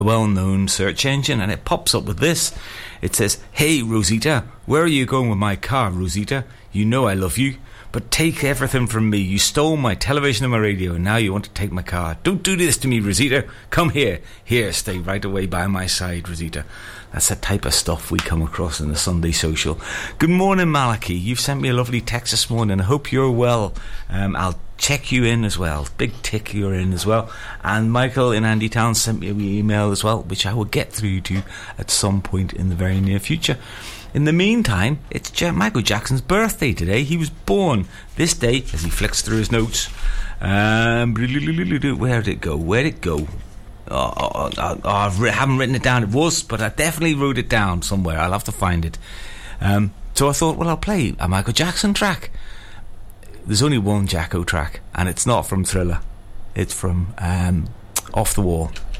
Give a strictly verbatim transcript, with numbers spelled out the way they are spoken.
well-known search engine, and it pops up with this. It says, "Hey Rosita, where are you going with my car, Rosita? You know I love you, but take everything from me. You stole my television and my radio, and now you want to take my car. Don't do this to me, Rosita. Come here. Here, stay right away by my side, Rosita." That's the type of stuff we come across in the Sunday Social. Good morning, Malachi. You've sent me a lovely text this morning. I hope you're well. Um, I'll check you in as well. Big tick, you're in as well. And Michael in Andytown sent me an email as well, which I will get through to at some point in the very near future. In the meantime, it's Michael Jackson's birthday today. He was born this day, as he flicks through his notes. Um, where did it go? Where did it go? Oh, oh, oh, oh, I haven't written it down. It was, but I definitely wrote it down somewhere. I'll have to find it. Um, so I thought, well, I'll play a Michael Jackson track. There's only one Jacko track, and it's not from Thriller. It's from um, Off the Wall.